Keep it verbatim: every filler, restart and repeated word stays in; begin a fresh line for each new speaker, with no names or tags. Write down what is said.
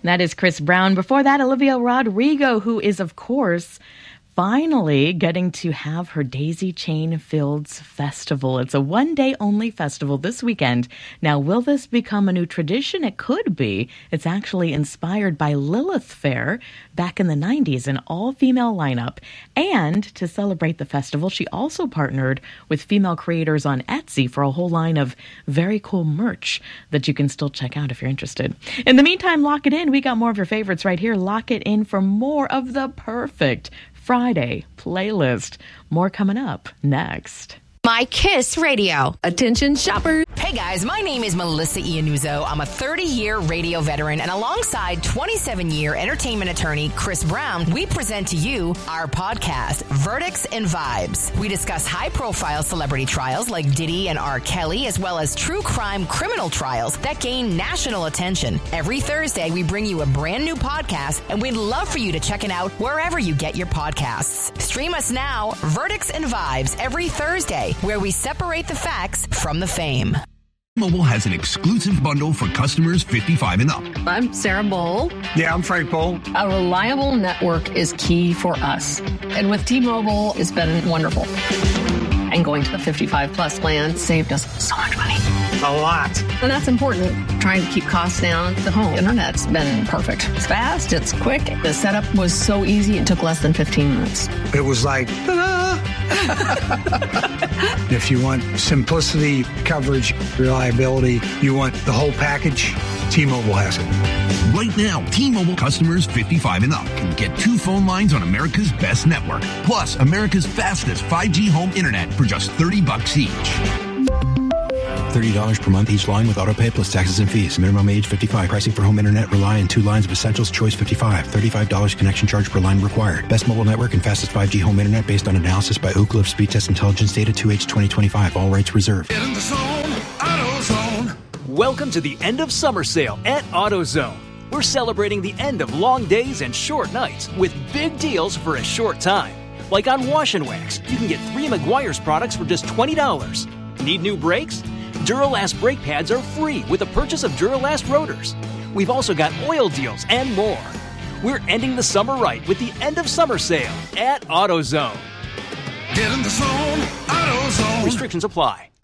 That is Chris Brown. Before that, Olivia Rodrigo, who is, of course, finally getting to have her Daisy Chain Fields Festival. It's a one-day-only festival this weekend. Now, will this become a new tradition? It could be. It's actually inspired by Lilith Fair back in the nineties, an all-female lineup. And to celebrate the festival, she also partnered with female creators on Etsy for a whole line of very cool merch that you can still check out if you're interested. In the meantime, lock it in. We got more of your favorites right here. Lock it in for more of the perfect Friday playlist. More coming up next.
My Kiss Radio.
Attention shoppers.
Hey guys, my name is Melissa Iannuzzo. I'm a thirty-year radio veteran, and alongside twenty-seven-year entertainment attorney Chris Brown, we present to you our podcast, Verdicts and Vibes. We discuss high-profile celebrity trials like Diddy and R. Kelly, as well as true crime criminal trials that gain national attention. Every Thursday, we bring you a brand new podcast, and we'd love for you to check it out wherever you get your podcasts. Stream us now, Verdicts and Vibes, every Thursday, where we separate the facts from the fame.
T-Mobile has an exclusive bundle for customers fifty-five and up.
I'm Sarah Bowl.
Yeah, I'm Frank Bowl.
A reliable network is key for us. And with T-Mobile, it's been wonderful. And going to the fifty-five plus plan saved us so much money.
A lot.
And that's important. Trying to keep costs down. The home internet's been perfect. It's fast. It's quick. The setup was so easy. It took less than fifteen minutes.
It was like, ta-da! If you want simplicity, coverage, reliability, you want the whole package, T-Mobile has it.
Right now, T-Mobile customers fifty-five and up can get two phone lines on America's best network, plus America's fastest five G home internet for just thirty bucks each.
thirty dollars per month each line with autopay plus taxes and fees. Minimum age fifty-five. Pricing for home internet rely on two lines of Essentials Choice fifty-five. thirty-five dollars connection charge per line required. Best mobile network and fastest five G home internet based on analysis by Ookla of Speed Test Intelligence Data two H twenty twenty-five. All rights reserved.
Get in the zone, AutoZone. Welcome to the end of summer sale at AutoZone. We're celebrating the end of long days and short nights with big deals for a short time. Like on Wash and Wax, you can get three Meguiar's products for just twenty dollars. Need new brakes? Duralast brake pads are free with the purchase of Duralast rotors. We've also got oil deals and more. We're ending the summer right with the end of summer sale at AutoZone.
Get in the zone, AutoZone.
Restrictions apply.